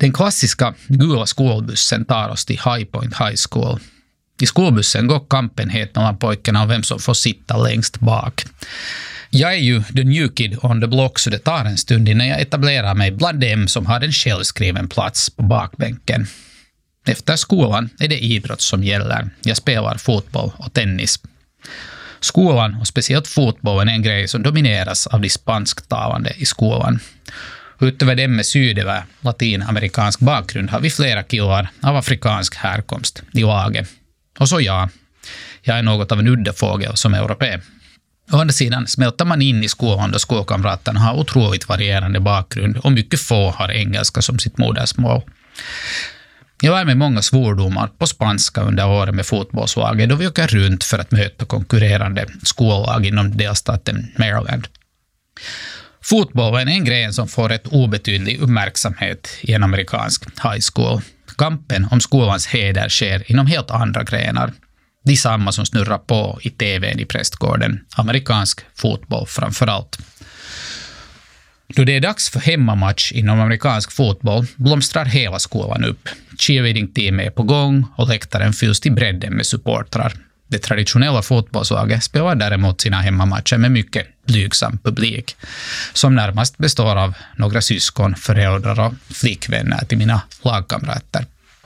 Den klassiska gula skolbussen tar oss till High Point High School. I skolbussen går kampen het mellan pojkarna och vem som får sitta längst bak. Jag är ju the new kid on the block, så det tar en stund innan jag etablerar mig bland dem som har en självskriven plats på bakbänken. Efter skolan är det idrott som gäller. Jag spelar fotboll och tennis. Skolan och speciellt fotbollen är en grej som domineras av de spansktalande i skolan. Utöver dem med sydöver latinamerikansk bakgrund har vi flera killar av afrikansk härkomst i laget. Och så jag är något av en udda fågel som europé. Å andra sidan smälter man in i skolan då skolkamraterna har otroligt varierande bakgrund och mycket få har engelska som sitt modersmål. Jag lär mig många svordomar på spanska under året med fotbollslaget då vi åker runt för att möta konkurrerande skollag inom delstaten Maryland. Fotbollen är en grej som får ett obetydlig uppmärksamhet i en amerikansk high school. Kampen om skolans heder sker inom helt andra grenar. De samma som snurrar på i tvn i prästgården. Amerikansk fotboll framförallt. Då det är dags för hemmamatch inom amerikansk fotboll blomstrar hela skolan upp. Cheerleading-team är på gång och läktaren fylls till bredden med supportrar. Det traditionella fotbollslaget spelar däremot sina hemmamatcher med mycket blygsam publik, som närmast består av några syskon, föräldrar och flickvänner till mina lagkamrater.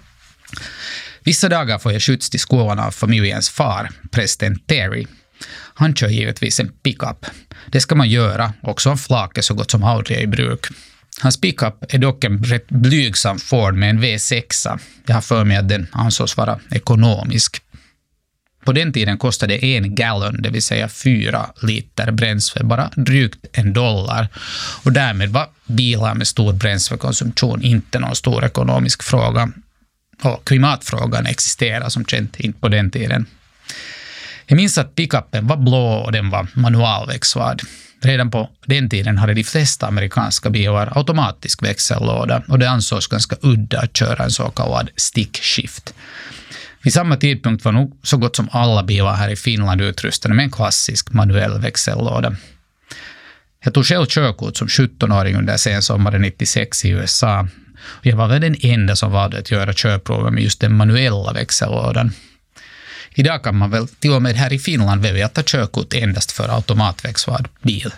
Vissa dagar får jag skjuts till skolan av familjens far, prästen Terry. Han kör givetvis en pickup. Det ska man göra, också om flak är så gott som aldrig är i bruk. Hans pickup är dock en rätt blygsam Ford med en V6. Jag har för mig att den ansågs vara ekonomisk. På den tiden kostade 1 gallon, det vill säga 4 liter bränsle, bara drygt $1. Och därmed var bilar med stor bränslekonsumtion inte någon stor ekonomisk fråga. Och klimatfrågan existerar som känt inte på den tiden. Jag minns att pickupen var blå och den var manualväxlad. Redan på den tiden hade de flesta amerikanska bilar automatisk växellåda och det ansågs ganska udda att köra en så kallad stick shift. Vid samma tidpunkt var nog så gott som alla bilar här i Finland utrustade med en klassisk manuell växellåda. Jag tog själv körkort som 17-åring under sensommaren 96 i USA. Och jag var väl den enda som valde att göra körproven med just den manuella växellådan. Idag kan man väl till och med här i Finland välja att ta körkort endast för automatväxlad bil.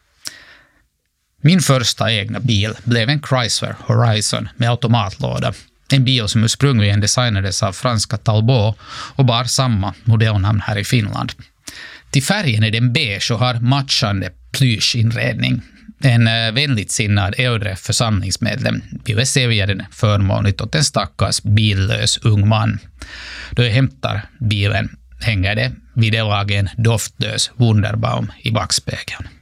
Min första egna bil blev en Chrysler Horizon med automatlåda. En bil som ursprungligen designades av franska Talbot och bar samma modellnamn här i Finland. Till färgen är den beige och har matchande plyschinredning. En vänligt sinnad äldre församlingsmedlem ville sälja den förmånligt åt en stackars billös ung man. Då jag hämtar bilen hänger det vid det laget en doftlös Wunderbaum i backspegeln.